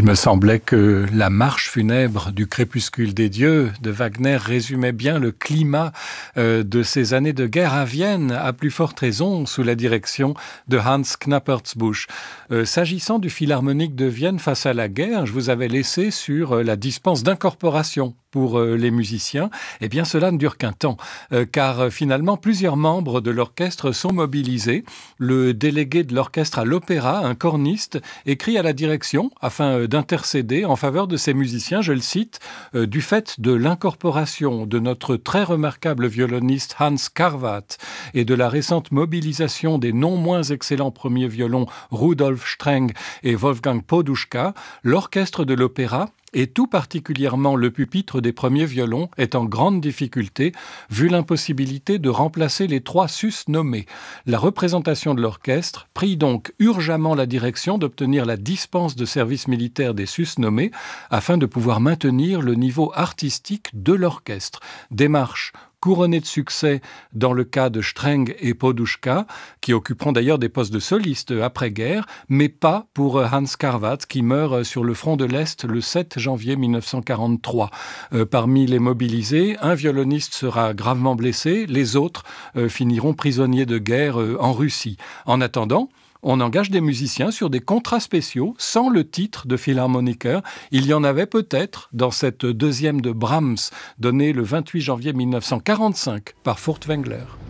me semblait que la marche funèbre du crépuscule des dieux de Wagner résumait bien le climat de ces années de guerre à Vienne, à plus forte raison sous la direction de Hans Knappertsbusch. S'agissant du Philharmonique de Vienne face à la guerre, je vous avais laissé sur la dispense d'incorporation pour les musiciens. Eh bien, cela ne dure qu'un temps, car finalement, plusieurs membres de l'orchestre sont mobilisés. Le délégué de l'orchestre à l'opéra, un corniste, écrit à la direction afin d'intercéder en faveur de ces musiciens, je le cite, du fait de l'incorporation de notre très remarquable violoniste Hans Karvat et de la récente mobilisation des non moins excellents premiers violons Rudolf Streng et Wolfgang Poduschka, l'orchestre de l'opéra et tout particulièrement le pupitre des premiers violons est en grande difficulté, vu l'impossibilité de remplacer les 3 sus-nommés. La représentation de l'orchestre prie donc urgemment la direction d'obtenir la dispense de service militaire des sus-nommés afin de pouvoir maintenir le niveau artistique de l'orchestre. Démarche couronné de succès dans le cas de Streng et Poduschka, qui occuperont d'ailleurs des postes de solistes après-guerre, mais pas pour Hans Karvat, qui meurt sur le front de l'Est le 7 janvier 1943. Parmi les mobilisés, un violoniste sera gravement blessé, les autres finiront prisonniers de guerre en Russie. En attendant, on engage des musiciens sur des contrats spéciaux sans le titre de Philharmoniker. Il y en avait peut-être dans cette deuxième de Brahms, donnée le 28 janvier 1945 par Furtwängler.